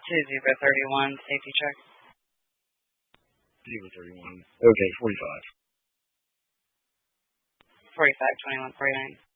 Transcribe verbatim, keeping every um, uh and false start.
Two zero thirty one safety check. Zero thirty one. Okay, forty five. Forty five twenty one forty nine.